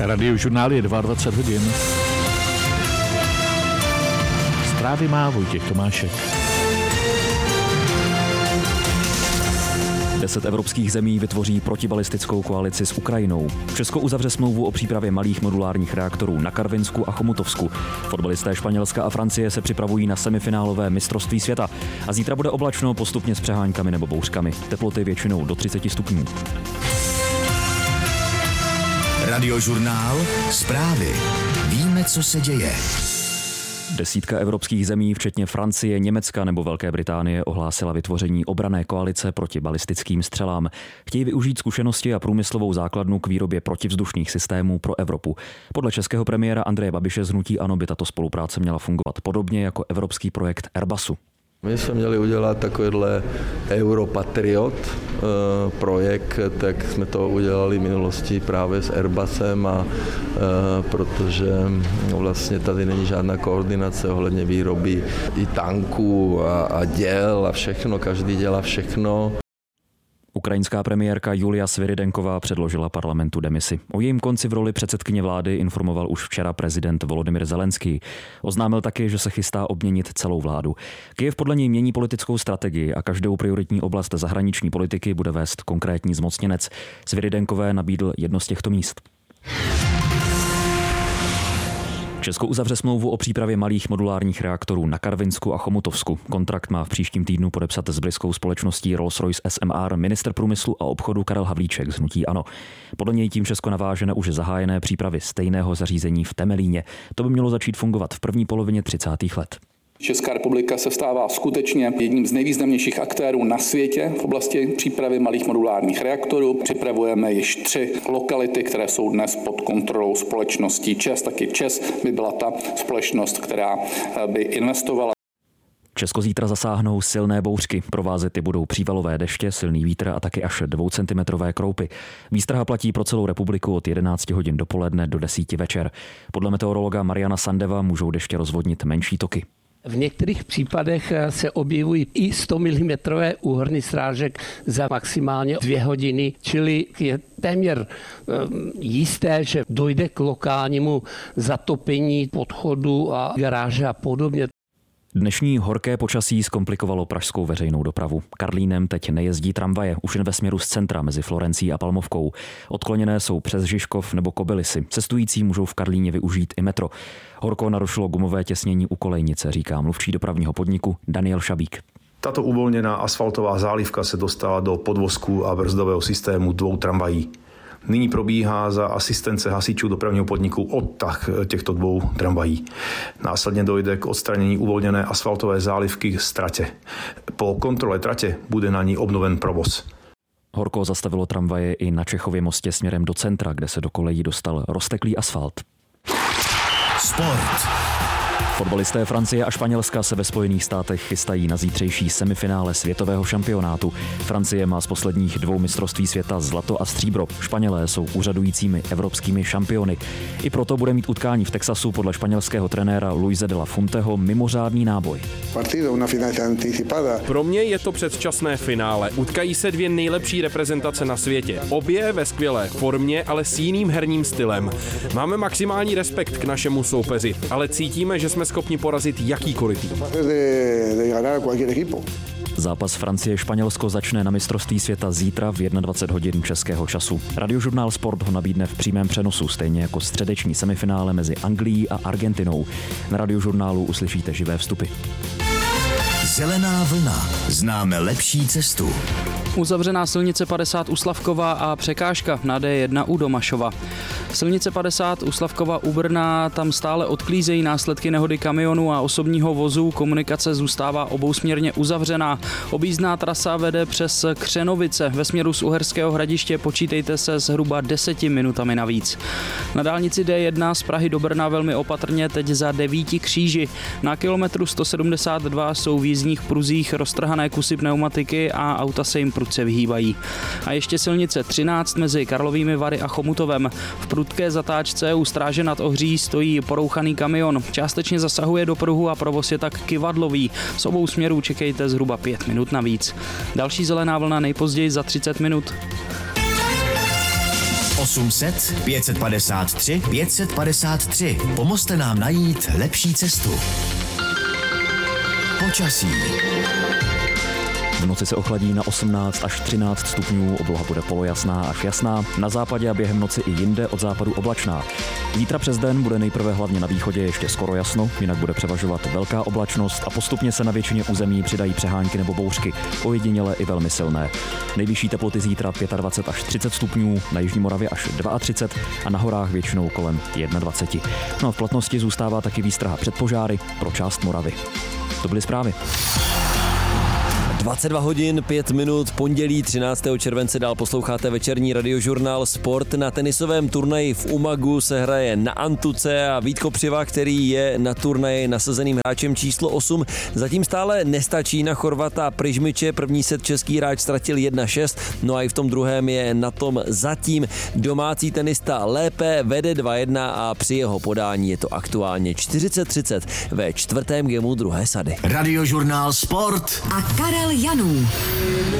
Radiožurnál je 22 hodin. Zprávy má Vojtěch Tomášek. 10 evropských zemí vytvoří protibalistickou koalici s Ukrajinou. Česko uzavře smlouvu o přípravě malých modulárních reaktorů na Karvinsku a Chomutovsku. Fotbalisté Španělska a Francie se připravují na semifinálové mistrovství světa. A zítra bude oblačno, postupně s přeháňkami nebo bouřkami. Teploty většinou do 30 stupňů. Radiožurnál, zprávy. Víme, co se děje. 10 evropských zemí, včetně Francie, Německa nebo Velké Británie, ohlásila vytvoření obranné koalice proti balistickým střelám. Chtějí využít zkušenosti a průmyslovou základnu k výrobě protivzdušných systémů pro Evropu. Podle českého premiéra Andreje Babiše z hnutí ANO by tato spolupráce měla fungovat podobně jako evropský projekt Airbusu. My jsme měli udělat takovýhle Europatriot projekt, tak jsme to udělali v minulosti právě s Airbusem a protože vlastně tady není žádná koordinace ohledně výroby i tanků a děl a všechno, každý dělá všechno. Ukrajinská premiérka Julia Sviridenková předložila parlamentu demisi. O jejím konci v roli předsedkyně vlády informoval už včera prezident Volodymyr Zelenský. Oznámil taky, že se chystá obměnit celou vládu. Kyjev podle něj mění politickou strategii a každou prioritní oblast zahraniční politiky bude vést konkrétní zmocněnec. Sviridenkové nabídl jedno z těchto míst. Česko uzavře smlouvu o přípravě malých modulárních reaktorů na Karvinsku a Chomutovsku. Kontrakt má v příštím týdnu podepsat s britskou společností Rolls-Royce SMR ministr průmyslu a obchodu Karel Havlíček z hnutí ANO. Podle něj tím Česko naváže na už zahájené přípravy stejného zařízení v Temelíně. To by mělo začít fungovat v první polovině 30. let. Česká republika se stává skutečně jedním z nejvýznamnějších aktérů na světě v oblasti přípravy malých modulárních reaktorů. Připravujeme již 3 lokality, které jsou dnes pod kontrolou společností ČEZ. Taky ČEZ by byla ta společnost, která by investovala. Česko zítra zasáhnou silné bouřky. Provázet je budou přívalové deště, silný vítr a taky až 2cm kroupy. Výstraha platí pro celou republiku od 11 hodin dopoledne do 10 večer. Podle meteorologa Mariana Sandeva můžou deště rozvodnit menší toky. V některých případech se objevují i 100 mm úhorný srážek za maximálně 2 hodiny, čili je téměř jisté, že dojde k lokálnímu zatopení podchodu a garáže a podobně. Dnešní horké počasí zkomplikovalo pražskou veřejnou dopravu. Karlínem teď nejezdí tramvaje, už jen ve směru z centra mezi Florencí a Palmovkou. Odkloněné jsou přes Žižkov nebo Kobylisy. Cestující můžou v Karlíně využít i metro. Horko narušilo gumové těsnění u kolejnice, říká mluvčí dopravního podniku Daniel Šabík. Tato uvolněná asfaltová zálivka se dostala do podvozku a brzdového systému 2 tramvají. Nyní probíhá za asistence hasičů dopravního podniku odtah těchto 2 tramvají. Následně dojde k odstranění uvolněné asfaltové zálivky z tratě. Po kontrole tratě bude na ní obnoven provoz. Horko zastavilo tramvaje i na Čechově mostě směrem do centra, kde se do kolejí dostal rozteklý asfalt. Sport. Fotbalisté Francie a Španělska se ve Spojených státech chystají na zítřejší semifinále světového šampionátu. Francie má z posledních 2 mistrovství světa zlato a stříbro. Španělé jsou úřadujícími evropskými šampiony. I proto bude mít utkání v Texasu podle španělského trenéra Luise de la Funteho mimořádný náboj. Pro mě je to předčasné finále. Utkají se 2 nejlepší reprezentace na světě. Obě ve skvělé formě, ale s jiným herním stylem. Máme maximální respekt k našemu soupeři, ale cítíme, že jsme schopni porazit jakýkoliv tým. Zápas Francie-Španělsko začne na mistrovství světa zítra v 21 hodin českého času. Radiožurnál Sport ho nabídne v přímém přenosu, stejně jako středeční semifinále mezi Anglií a Argentinou. Na Radiožurnálu uslyšíte živé vstupy. Zelená vlna. Známe lepší cestu. Uzavřená silnice 50 u Slavkova a překážka na D1 u Domašova. Silnice 50 u Slavkova u Brna, tam stále odklízejí následky nehody kamionu a osobního vozu, komunikace zůstává obousměrně uzavřená. Objízdná trasa vede přes Křenovice. Ve směru z Uherského Hradiště počítejte se zhruba 10 minutami navíc. Na dálnici D1 z Prahy do Brna velmi opatrně teď za 9 kříži. Na kilometru 172 jsou v jízdních pruzích roztrhané kusy pneumatiky a auta se jim prudce vyhýbají. A ještě silnice 13 mezi Karlovými Vary a Chomutovem. V prudké zatáčce u Stráže nad Ohří stojí porouchaný kamion. Částečně zasahuje do pruhu a provoz je tak kyvadlový. Z obou směrů čekejte zhruba 5 minut navíc. Další zelená vlna nejpozději za 30 minut. 800 553 553. Pomozte nám najít lepší cestu. Počasí. V noci se ochladí na 18 až 13 stupňů, obloha bude polojasná až jasná, na západě a během noci i jinde od západu oblačná. Zítra přes den bude nejprve hlavně na východě ještě skoro jasno, jinak bude převažovat velká oblačnost a postupně se na většině území přidají přehánky nebo bouřky, ojediněle i velmi silné. Nejvyšší teploty zítra 25 až 30 stupňů, na jižní Moravě až 32 a na horách většinou kolem 21. No a v platnosti zůstává taky výstraha před požáry pro část Moravy. To byly zprávy. 22 hodin 5 minut, pondělí 13. července dál posloucháte večerní radiožurnál Sport. Na tenisovém turnaji v Umagu se hraje na antuce a Vít Kopřiva, který je na turnaji nasazeným hráčem číslo 8, zatím stále nestačí na Chorvata Prižmiče. První set český hráč ztratil 1-6, no a i v tom druhém je na tom zatím domácí tenista lépe, vede 2-1 a při jeho podání je to aktuálně 40-30 ve čtvrtém gemu druhé sady. Radiožurnál Sport a Karel Janů.